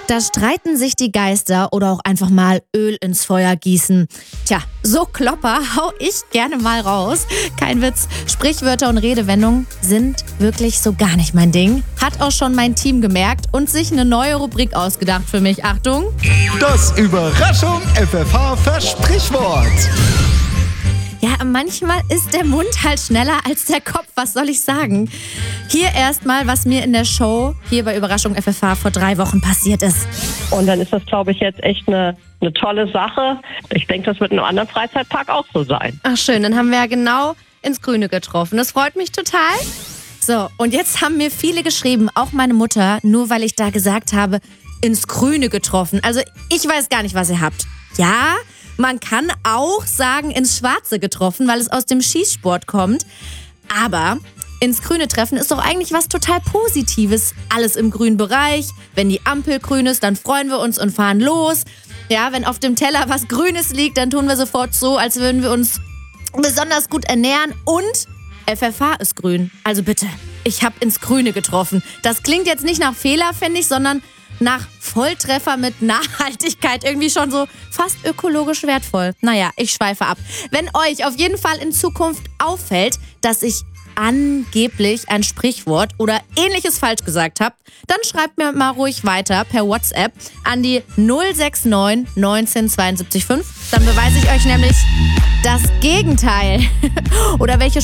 Da streiten sich die Geister oder auch einfach mal Öl ins Feuer gießen. Tja, so Klopper hau ich gerne mal raus. Kein Witz, Sprichwörter und Redewendungen sind wirklich so gar nicht mein Ding. Hat auch schon mein Team gemerkt und sich eine neue Rubrik ausgedacht für mich. Achtung! Das Überraschung FFH Versprichwort. Ja, manchmal ist der Mund halt schneller als der Kopf, was soll ich sagen? Hier erstmal, was mir in der Show hier bei Überraschung FFH vor 3 Wochen passiert ist. Und dann ist das, glaube ich, jetzt echt eine tolle Sache. Ich denke, das wird in einem anderen Freizeitpark auch so sein. Ach schön, dann haben wir ja genau ins Grüne getroffen. Das freut mich total. So, und jetzt haben mir viele geschrieben, auch meine Mutter, nur weil ich da gesagt habe, ins Grüne getroffen. Also ich weiß gar nicht, was ihr habt. Ja, man kann auch sagen, ins Schwarze getroffen, weil es aus dem Schießsport kommt. Aber ins Grüne treffen ist doch eigentlich was total Positives. Alles im grünen Bereich. Wenn die Ampel grün ist, dann freuen wir uns und fahren los. Ja, wenn auf dem Teller was Grünes liegt, dann tun wir sofort so, als würden wir uns besonders gut ernähren. Und FFH ist grün. Also bitte, ich habe ins Grüne getroffen. Das klingt jetzt nicht nach Fehler, finde ich, sondern nach Volltreffer mit Nachhaltigkeit. Irgendwie schon so fast ökologisch wertvoll. Naja, ich schweife ab. Wenn euch auf jeden Fall in Zukunft auffällt, dass ich angeblich ein Sprichwort oder Ähnliches falsch gesagt habe, dann schreibt mir mal ruhig weiter per WhatsApp an die 069 19 72 5. Dann beweise ich euch nämlich das Gegenteil. Oder welche